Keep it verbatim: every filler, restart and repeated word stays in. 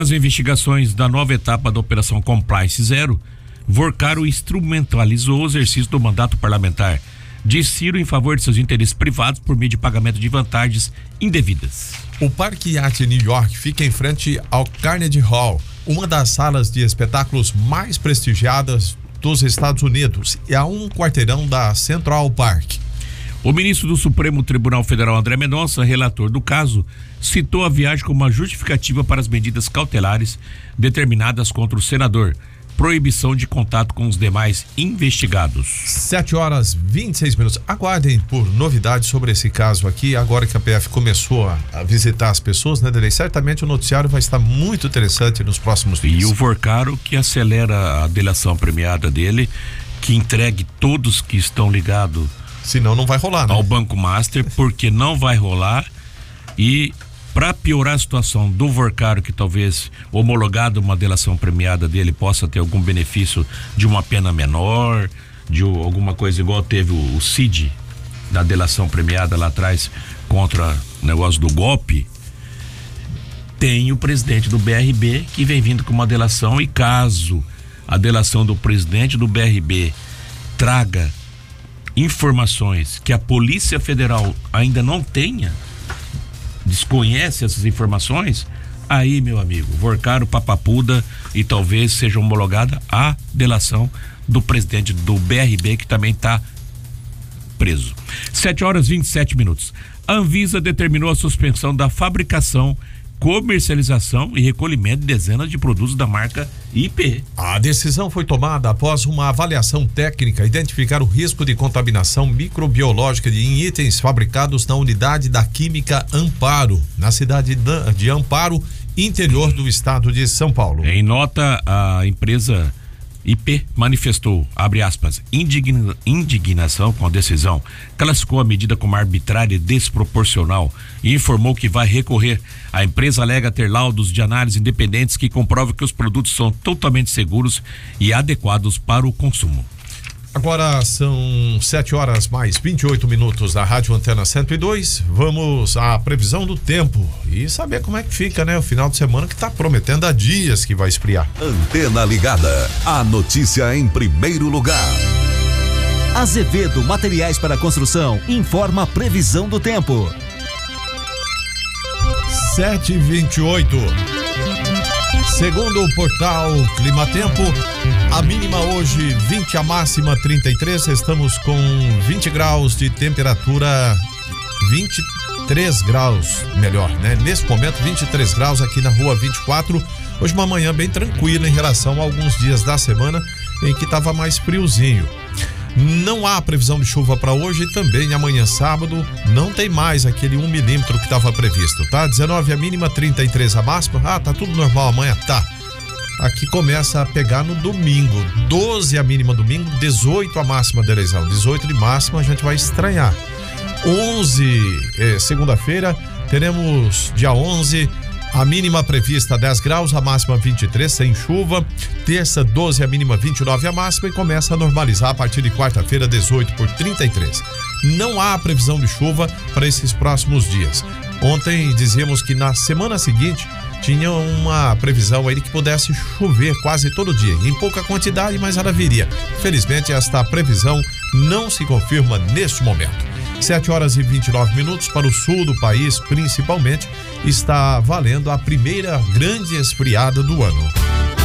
As investigações da nova etapa da Operação Compliance Zero, Vorcaro instrumentalizou o exercício do mandato parlamentar de Ciro em favor de seus interesses privados por meio de pagamento de vantagens indevidas. O Parque Yacht New York fica em frente ao Carnegie Hall, uma das salas de espetáculos mais prestigiadas dos Estados Unidos, e a um quarteirão da Central Park. O ministro do Supremo Tribunal Federal, André Mendonça, relator do caso, citou a viagem como uma justificativa para as medidas cautelares determinadas contra o senador. Proibição de contato com os demais investigados. sete horas e vinte e seis minutos. Aguardem por novidades sobre esse caso aqui, agora que a P F começou a, a visitar as pessoas, né, Delei? Certamente o noticiário vai estar muito interessante nos próximos dias. E o Vorcaro que acelera a delação premiada dele, que entregue todos que estão ligados. Senão não vai rolar, né? Ao Banco Master, porque não vai rolar. E para piorar a situação do Vorcaro, que talvez homologado uma delação premiada dele possa ter algum benefício de uma pena menor, de alguma coisa igual teve o, o Cid da delação premiada lá atrás contra o negócio do golpe, tem o presidente do B R B que vem vindo com uma delação, e caso a delação do presidente do B R B traga informações que a Polícia Federal ainda não tenha, desconhece essas informações, aí, meu amigo, Vorcaro papapuda e talvez seja homologada a delação do presidente do B R B, que também está preso. sete horas e vinte e sete minutos. A Anvisa determinou a suspensão da fabricação, comercialização e recolhimento de dezenas de produtos da marca I P. A decisão foi tomada após uma avaliação técnica identificar o risco de contaminação microbiológica de em itens fabricados na unidade da Química Amparo, na cidade de Amparo, interior do estado de São Paulo. Em nota, a empresa I P manifestou, abre aspas, indigna, indignação com a decisão, classificou a medida como arbitrária e desproporcional e informou que vai recorrer. A empresa alega ter laudos de análise independentes que comprovam que os produtos são totalmente seguros e adequados para o consumo. Agora são sete horas mais vinte e oito minutos da Rádio Antena cento e dois. Vamos à previsão do tempo e saber como é que fica, né? O final de semana que está prometendo há dias que vai esfriar. Antena ligada. A notícia em primeiro lugar. Azevedo Materiais para Construção informa a previsão do tempo. sete e vinte e oito. Segundo o portal Climatempo, a mínima hoje vinte, a máxima trinta e três. Estamos com vinte graus de temperatura, vinte e três graus, melhor, né? Nesse momento, vinte e três graus aqui na rua vinte e quatro. Hoje uma manhã bem tranquila em relação a alguns dias da semana em que estava mais friozinho. Não há previsão de chuva para hoje e também amanhã sábado não tem mais aquele um milímetro que estava previsto, tá? dezenove a mínima, trinta e três a máxima. Ah, tá tudo normal amanhã? Tá. Aqui começa a pegar no domingo, doze a mínima domingo, dezoito a máxima de eleição, dezoito de máxima a gente vai estranhar. onze, eh, segunda-feira, teremos dia onze, a mínima prevista dez graus, a máxima vinte e três, sem chuva. Terça, doze, a mínima vinte e nove a máxima, e começa a normalizar a partir de quarta-feira, dezoito por trinta e três. Não há previsão de chuva para esses próximos dias. Ontem dizíamos que na semana seguinte tinha uma previsão aí de que pudesse chover quase todo dia, em pouca quantidade, mas ela viria. Felizmente esta previsão não se confirma neste momento. sete horas e vinte e nove minutos. Para o sul do país, principalmente, está valendo a primeira grande esfriada do ano.